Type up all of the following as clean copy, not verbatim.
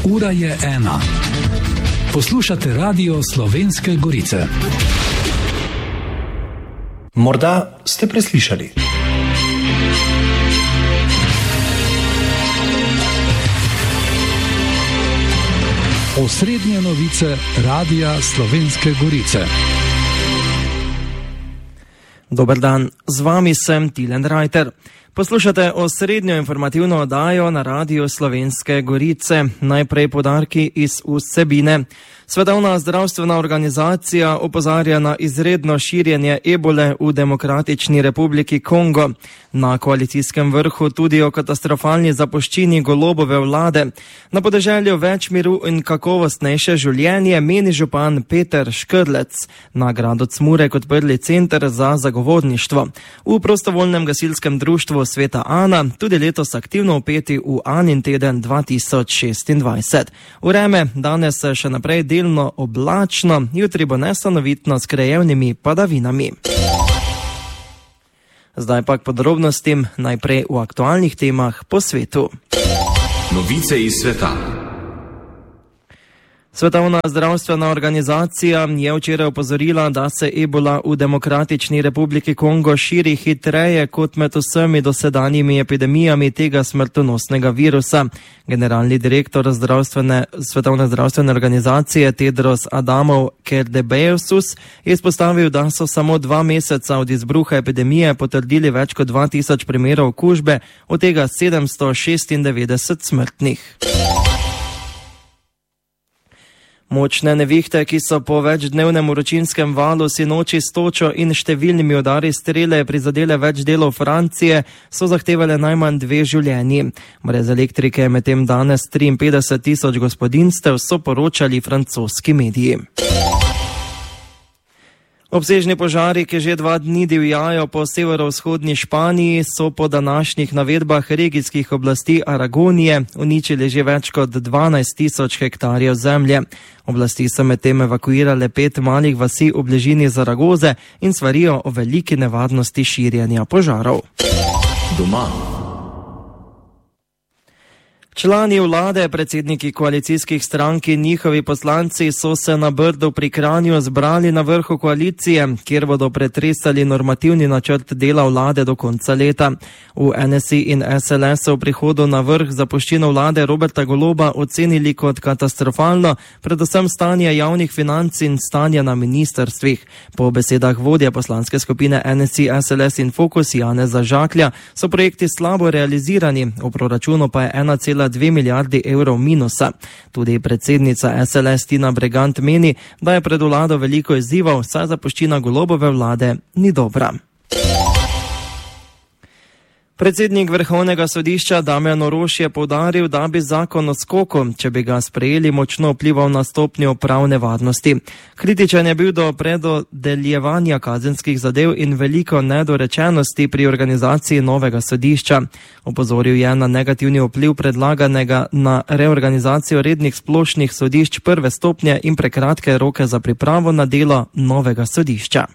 Ura je 1. Poslušate Radio Slovenske Gorice. Morda ste preslišali. Osrednje novice Radia Slovenske Gorice. Dober dan, z vami sem Tilen Rajter. Poslušate osrednjo informativno oddajo na Radiu Slovenske Gorice. Najprej poudarki iz vsebine. Svetovna zdravstvena organizacija opozarja na izredno širjenje ebole v Demokratični republiki Kongo. Na koalicijskem vrhu tudi o katastrofalni zapuščini Golobove vlade. Na podeželju več miru in kakovostnejše življenje, meni župan Peter Škrlec. Na gradu Cmurek odprli center za zagovorništvo. V prostovoljnem gasilskem društvu Sveta Ana tudi letos aktivno vpeti v Anin teden 2026. Vreme danes še naprej delno oblačno, jutri bo nestanovitno s krajevnimi padavinami. Zdaj pa k podrobnostim, najprej v aktualnih temah po svetu. Novice iz sveta. Svetovna zdravstvena organizacija je včeraj opozorila, da se ebola v Demokratični republiki Kongo širi hitreje kot med vsemi dosedanjimi epidemijami tega smrtonosnega virusa. Generalni direktor Svetovne zdravstvene organizacije Tedros Adhanom Ghebreyesus je izpostavil, da so samo 2 meseca od izbruha epidemije potrdili več kot 2000 primerov okužbe, od tega 796 smrtnih. Močne nevihte, ki so po večdnevnem vročinskem valu sinoči s točo in številnimi udari strele prizadele več delov Francije, so zahtevale najmanj 2 življenji. Brez elektrike je medtem danes 53 000 gospodinjstev, so poročali francoski mediji. Obsežni požari, ki že 2 dni divjajo po severovzhodni Španiji, so po današnjih navedbah regijskih oblasti Aragonije uničili že več kot 12 000 hektarjev zemlje. Oblasti so medtem evakuirale 5 malih vasi v bližini Zaragoze in svarijo o veliki nevarnosti širjenja požarov. Doma. Člani vlade, predsedniki koalicijskih strank in njihovi poslanci so se na Brdu pri Kranju zbrali na vrhu koalicije, kjer bodo pretresali normativni načrt dela vlade do konca leta. V NSI in SLS so v prihodu na vrh zapuščino vlade Roberta Goloba ocenili kot katastrofalno, predvsem stanje javnih financ in stanje na ministrstvih. Po besedah vodja poslanske skupine NSI, SLS in Fokus Janeza Žaklja so projekti slabo realizirani, v proračunu pa je 1,2 milijardi evrov minusa. Tudi predsednica SLS Tina Bregant meni, da je pred vlado veliko izzivov, saj zapuščina Golobove vlade ni dobra. Predsednik Vrhovnega sodišča Damjan Orož je poudaril, da bi zakon o skoku, če bi ga sprejeli, močno vplival na stopnjo pravne varnosti. Kritičen je bil do predodeljevanja kazenskih zadev in veliko nedorečenosti pri organizaciji novega sodišča. Opozoril je na negativni vpliv predlaganega na reorganizacijo rednih splošnih sodišč prve stopnje in prekratke roke za pripravo na delo novega sodišča.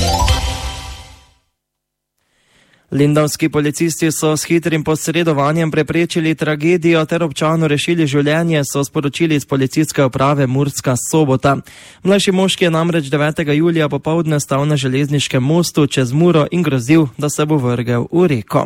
Lindavski policisti so s hitrim posredovanjem preprečili tragedijo ter občanu rešili življenje, so sporočili iz policijske uprave Murska Sobota. Mlajši moški je namreč 9. julija popoldne stal na železniškem mostu čez Muro in grozil, da se bo vrgel v reko.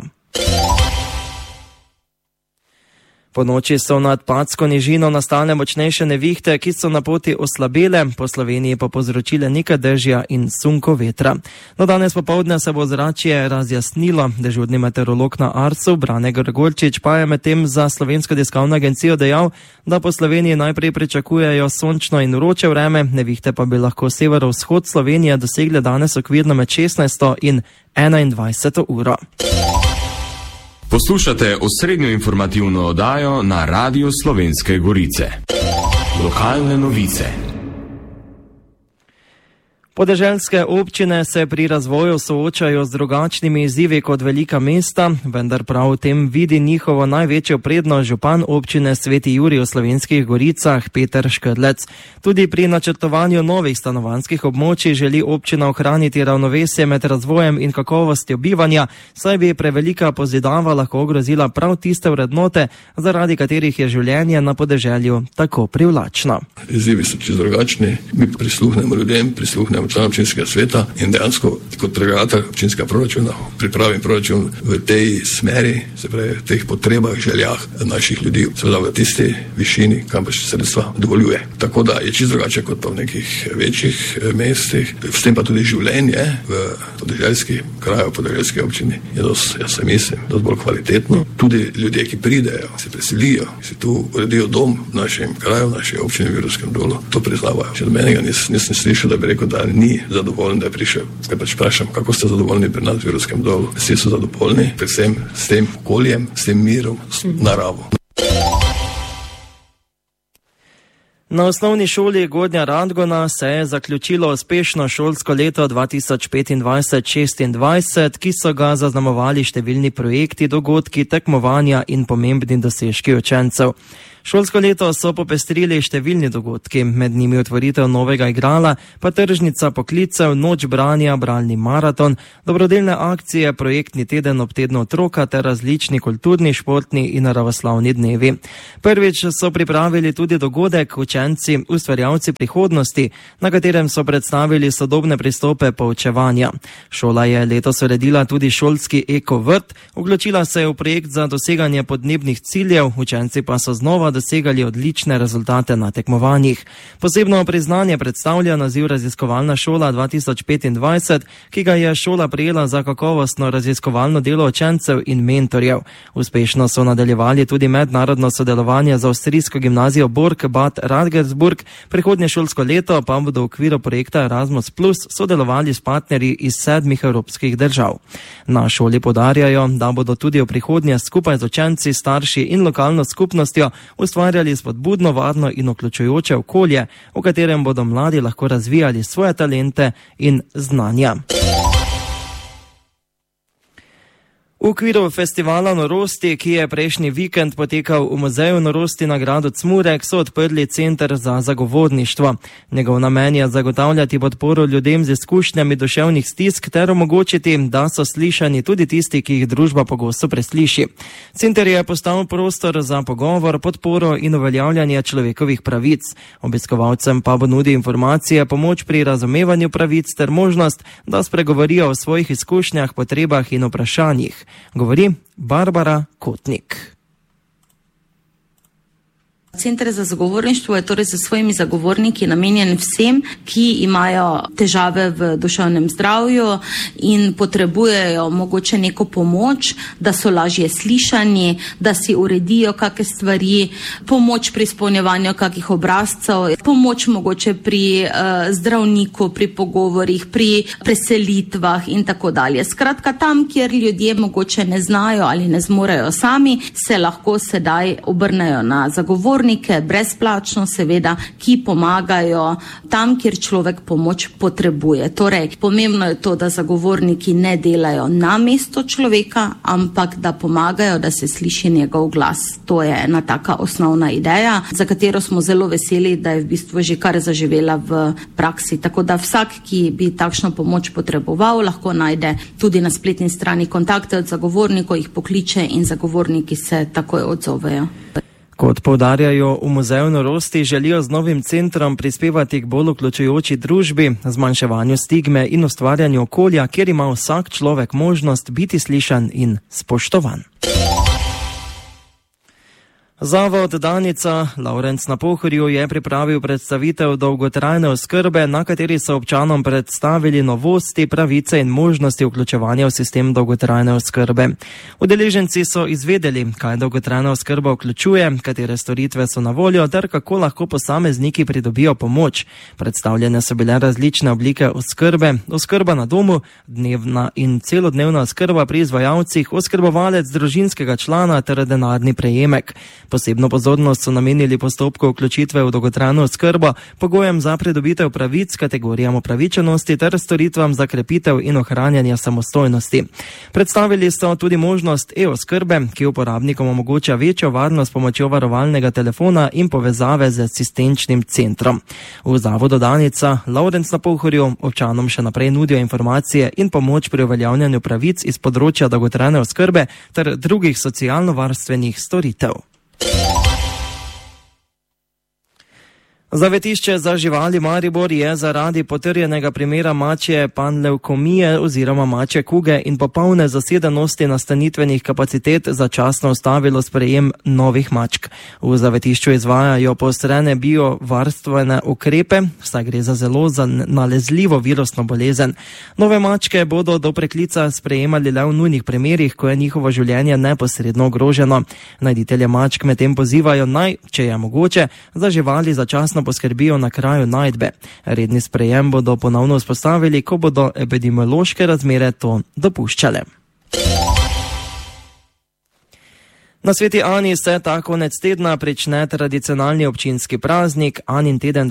Po noči so nad Padsko nižino nastale močnejše nevihte, ki so na poti oslabele, po Sloveniji pa povzročile nekaj dežja in sunko vetra. No, danes popoldne se bo zračje razjasnilo. Dežurni meteorolog na Arsu, Brane Grgolčič, pa je medtem za Slovensko tiskovno agencijo dejal, da po Sloveniji najprej pričakujejo sončno in vroče vreme, nevihte pa bi lahko severovzhod Slovenije dosegle danes okvirno med 16. in 21. uro. Poslušate osrednjo informativno oddajo na Radiu Slovenske Gorice. Lokalne novice. Podeželske občine se pri razvoju soočajo z drugačnimi izzivi kot velika mesta, vendar prav v tem vidi njihovo največjo prednost župan občine Sveti Jurij v Slovenskih Goricah Peter Škrlec. Tudi pri načrtovanju novih stanovanjskih območij želi občina ohraniti ravnovesje med razvojem in kakovostjo bivanja, saj bi prevelika pozidava lahko ogrozila prav tiste vrednote, zaradi katerih je življenje na podeželju tako privlačno. Izzivi so čisto drugačni, mi prisluhnemo ljudem, prisluhnemo članom občinskega sveta in dejansko kot predlagatelj občinskega proračuna pripravim proračun v tej smeri, se pravi v teh potrebah, željah naših ljudi, seveda v tisti višini, kam pa še sredstva dovoljuje. Tako da je čisto drugače kot pa v nekih večjih mestih, s tem pa tudi življenje v podeželskih kraju, v podeželski občini je dosti, jaz se mislim, dosti bolj kvalitetno. Tudi ljudje, ki pridejo, se preselijo, si tu uredijo dom v našem kraju, v naši občini v Virovskem Dolu, to priznavajo. Še do menega nisem slišal, da bi rekel, da ni zadovoljen, da je prišel. Kaj pač vprašam, kako ste zadovoljni pri nas v Virovskem Dolu? Vsi so zadovoljni, predvsem s tem okoljem, s tem mirom, s naravo. Na osnovni šoli Gornja Radgona se je zaključilo uspešno šolsko leto 2025-26, ki so ga zaznamovali številni projekti, dogodki, tekmovanja in pomembni dosežki učencev. Šolsko leto so popestrili številni dogodki, med njimi otvoritev novega igrala, pa tržnica poklicev, noč branja, bralni maraton, dobrodelne akcije, projektni teden ob tednu otroka ter različni kulturni, športni in naravoslavni dnevi. Prvič so pripravili tudi dogodek Učenci, ustvarjalci prihodnosti, na katerem so predstavili sodobne pristope poučevanja. Šola je letos uredila tudi šolski ekovrt, vključila se je v projekt za doseganje podnebnih ciljev, učenci pa so znova dosegali odlične rezultate na tekmovanjih. Posebno priznanje predstavlja naziv Raziskovalna šola 2025, ki ga je šola prejela za kakovostno raziskovalno delo učencev in mentorjev. Uspešno so nadaljevali tudi mednarodno sodelovanje z avstrijsko gimnazijo Burg Bad Radgersburg, prihodnje šolsko leto pa bodo v okviru projekta Erasmus Plus sodelovali s partnerji iz 7 evropskih držav. Na šoli poudarjajo, da bodo tudi v prihodnje skupaj z učenci, starši in lokalno skupnostjo ustvarjali spodbudno, varno in vključujoče okolje, v katerem bodo mladi lahko razvijali svoje talente in znanja. V okviru festivala norosti, ki je prejšnji vikend potekal v Muzeju norosti na gradu Cmurek, so odprli center za zagovorništvo. Njegov namen je zagotavljati podporo ljudem z izkušnjami duševnih stisk ter omogočiti, da so slišani tudi tisti, ki jih družba pogosto presliši. Center je postal prostor za pogovor, podporo in uveljavljanje človekovih pravic. Obiskovalcem pa bo nudil informacije, pomoč pri razumevanju pravic ter možnost, da spregovorijo o svojih izkušnjah, potrebah in vprašanjih. Govori Barbara Kotnik. Center za zagovorništvo je torej za svojimi zagovorniki namenjen vsem, ki imajo težave v duševnem zdravju in potrebujejo mogoče neko pomoč, da so lažje slišani, da si uredijo kakšne stvari, pomoč pri izpolnjevanju kakih obrazcev, pomoč mogoče pri zdravniku, pri pogovorih, pri preselitvah in tako dalje. Skratka, tam, kjer ljudje mogoče ne znajo ali ne zmorejo sami, se lahko sedaj obrnejo na zagovornike, brezplačno seveda, ki pomagajo tam, kjer človek pomoč potrebuje. Torej, pomembno je to, da zagovorniki ne delajo na mesto človeka, ampak da pomagajo, da se sliši njegov glas. To je ena taka osnovna ideja, za katero smo zelo veseli, da je v bistvu že kar zaživela v praksi. Tako da vsak, ki bi takšno pomoč potreboval, lahko najde tudi na spletni strani kontakte od zagovornikov, jih pokliče in zagovorniki se takoj odzovejo. Kot poudarjajo v Muzeju norosti, želijo z novim centrom prispevati k bolj vključujoči družbi, zmanjševanju stigme in ustvarjanju okolja, kjer ima vsak človek možnost biti slišan in spoštovan. Zavod Danica Lavrenc na Pohorju je pripravil predstavitev dolgotrajne oskrbe, na kateri so občanom predstavili novosti, pravice in možnosti vključevanja v sistem dolgotrajne oskrbe. Udeleženci so izvedeli, kaj dolgotrajna oskrba vključuje, katere storitve so na voljo ter kako lahko posamezniki pridobijo pomoč. Predstavljene so bile različne oblike oskrbe, oskrba na domu, dnevna in celodnevna oskrba pri izvajalcih, oskrbovalec družinskega člana ter denarni prejemek. Posebno pozornost so namenili postopku vključitve v dolgotrajno oskrbo, pogojem za pridobitev pravic, kategorijam upravičenosti ter storitvam za krepitev in ohranjanje samostojnosti. Predstavili so tudi možnost e-oskrbe, ki uporabnikom omogoča večjo varnost s pomočjo varovalnega telefona in povezave z asistenčnim centrom. V zavodu Danica Lovrenc na Pohorju občanom še naprej nudijo informacije in pomoč pri uveljavljanju pravic iz področja dolgotrajne oskrbe ter drugih socialno-varstvenih storitev. Zavetišče za živali Maribor je zaradi potrjenega primera mačje panlevkomije oziroma mačje kuge in popolne zasedenosti nastanitvenih kapacitet začasno ustavilo sprejem novih mačk. V zavetišču izvajajo poostrene biovarstvene ukrepe, saj gre za zelo nalezljivo virusno bolezen. Nove mačke bodo do preklica sprejemali le v nujnih primerih, ko je njihovo življenje neposredno ogroženo. Najditelje mačk medtem pozivajo naj, če je mogoče, za živali začasno poskrbijo na kraju najdbe. Redni sprejem bodo ponovno vzpostavili, ko bodo epidemiološke razmere to dopuščale. Na Sveti Ani se ta konec tedna prične tradicionalni občinski praznik Anin teden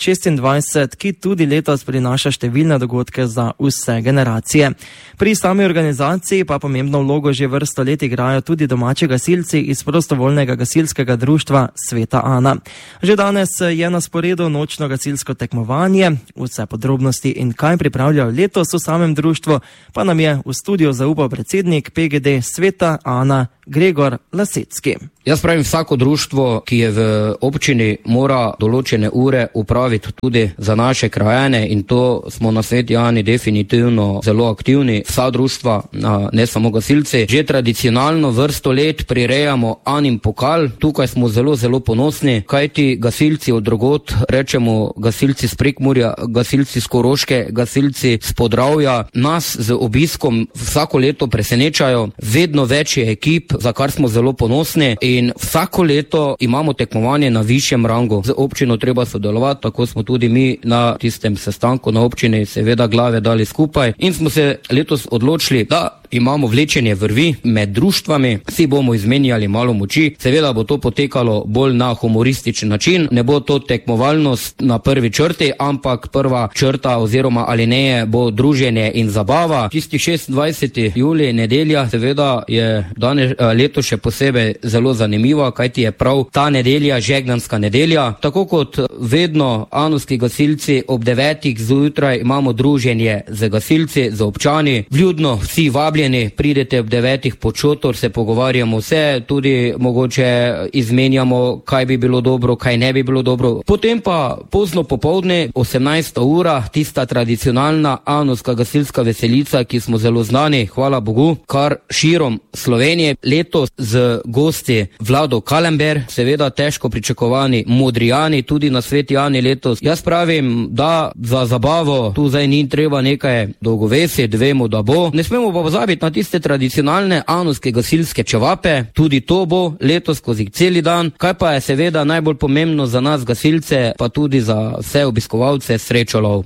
2026, ki tudi letos prinaša številne dogodke za vse generacije. Pri sami organizaciji pa pomembno vlogo že vrsto let igrajo tudi domači gasilci iz prostovoljnega gasilskega društva Sveta Ana. Že danes je na sporedu nočno gasilsko tekmovanje. Vse podrobnosti in kaj pripravljajo letos v samem društvu pa nam je v studiu zaupal predsednik PGD Sveta Ana Gregor Lasecki. Jaz pravim, vsako društvo, ki je v občini, mora določene ure upraviti tudi za naše krajane in to smo na Sveti Ani definitivno zelo aktivni. Vsa društva, ne samo gasilci, že tradicionalno vrsto let prirejamo Anin pokal. Tukaj smo zelo ponosni, kajti gasilci od drugod, rečemo gasilci z Prekmurja, gasilci z Koroške, gasilci z Podravja, nas z obiskom vsako leto presenečajo. Vedno več je ekip, za kar smo zelo ponosni. In vsako leto imamo tekmovanje na višjem rangu. Z občino treba sodelovati, tako smo tudi mi na tistem sestanku na občini seveda glave dali skupaj in smo se letos odločili, da imamo vlečenje vrvi med društvami, si bomo izmenjali malo moči. Seveda bo to potekalo bolj na humorističen način, ne bo to tekmovalnost na prvi črti, ampak prva črta oziroma alineje bo druženje in zabava. Tistih 26. julij, nedelja, seveda je danes leto še posebej zelo zanimiva, kajti je prav ta nedelja žegnanska nedelja. Tako kot vedno anovski gasilci ob 9. zjutraj imamo druženje z gasilci, z občani. Vljudno vsi vabljeni, pridete ob 9. pod šotor, se pogovarjamo vse, tudi mogoče izmenjamo, kaj bi bilo dobro, kaj ne bi bilo dobro. Potem pa pozno popoldne, 18. ura, tista tradicionalna anovska gasilska veselica, ki smo zelo znani, hvala Bogu, kar širom Slovenije. Letos z gosti Vlado Kalember, seveda težko pričakovani Modrijani, tudi na Sveti Ani letos. Jaz pravim, da za zabavo tu zdaj ni treba nekaj dolgovesiti, vemo, da bo. Ne smemo pa pozabiti na tiste tradicionalne anovske gasilske čevape, tudi to bo letos skozi celi dan. Kaj pa je seveda najbolj pomembno za nas gasilce, pa tudi za vse obiskovalce, srečolov.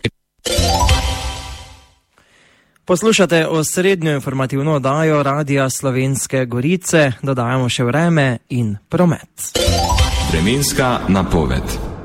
Poslušate osrednjo informativno oddajo Radia Slovenske Gorice, dodajamo še vreme in promet. Vremenska napoved.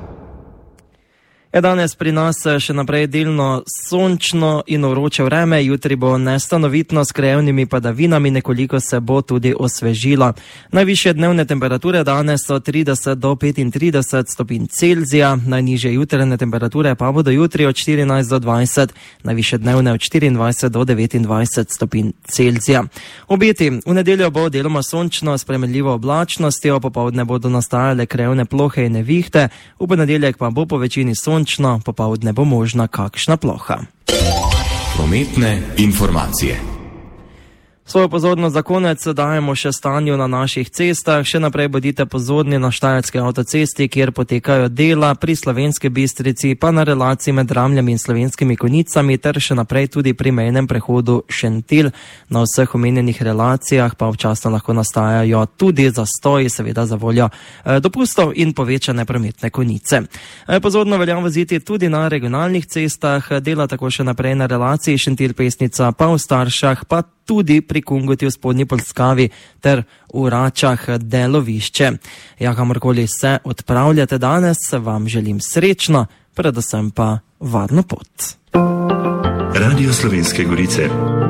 Je danes pri nas še naprej delno sončno in vroče vreme, jutri bo nestanovitno s krajevnimi padavinami, nekoliko se bo tudi osvežilo. Najvišje dnevne temperature danes so 30 do 35 stopinj Celzija, najnižje jutranje temperature pa bodo jutri od 14 do 20, najvišje dnevne od 24 do 29 stopinj Celzija. Obeti, v nedeljo bo deloma sončno s spremenljivo oblačnostjo, popoldne bodo nastajale krajevne plohe in nevihte, v ponedeljek pa bo po večini sončno, popoldne bo možna kakšna ploha. Prometne informacije. Svojo pozornost za konec dajemo še stanju na naših cestah. Še naprej bodite pozorni na Štajerski avtocesti, kjer potekajo dela, pri Slovenski Bistrici pa na relaciji med Ramljami in Slovenskimi Konjicami ter še naprej tudi pri mejnem prehodu Šentilj. Na vseh omenjenih relacijah pa občasno lahko nastajajo tudi zastoji, seveda za voljo dopustov in povečane prometne konice. Pozorno velja voziti tudi na regionalnih cestah, dela tako še naprej na relaciji Šentilj Pesnica pa v Staršah, pa tudi pri Kungoti v Spodnji Polskavi ter v Račah delovišče. Ja, kamorkoli se odpravljate danes, vam želim srečno, predvsem pa varno pot. Radio Slovenske Gorice.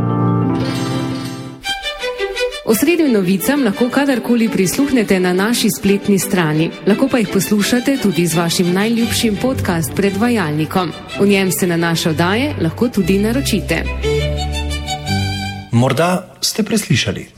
Osrednjim novicam lahko kadarkoli prisluhnete na naši spletni strani. Lahko pa jih poslušate tudi z vašim najljubšim podcast predvajalnikom. V njem se na naše oddaje lahko tudi naročite. Morda ste preslišali.